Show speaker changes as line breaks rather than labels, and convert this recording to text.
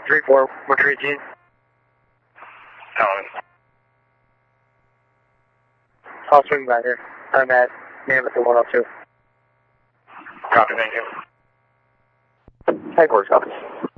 3-4, 118.
Alan.
I'll swing by there. I'm at Mammoth at 102.
Copy, thank you.
Headquarters, copy.